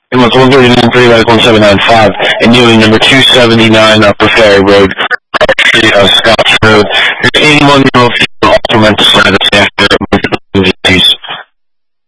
It was 139 Freeway 1795, and Ewing, number 279 Upper Ferry Road, Scotch Road. There's 81-year-old female also meant to